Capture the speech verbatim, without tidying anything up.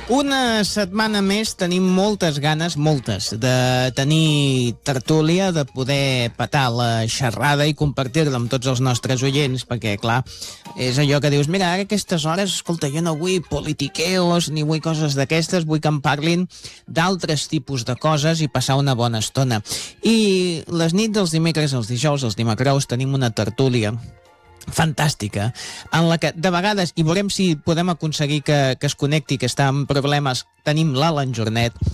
Una setmana més tenim moltes ganes, moltes, de tenir tertúlia, de poder petar la xerrada i compartir-la amb tots els nostres oients, perquè, clar, és allò que dius, mira, ara a aquestes hores, escolta, jo no vull politiqueos ni vull coses d'aquestes, vull que em parlin d'altres tipus de coses i passar una bona estona. I les nits dels dimecres, els dijous, els dimecres, tenim una tertúlia fantàstica, en la que de vegades, i veurem si podem aconseguir que, que es connecti, que està amb problemes, tenim l'Alan Jornet,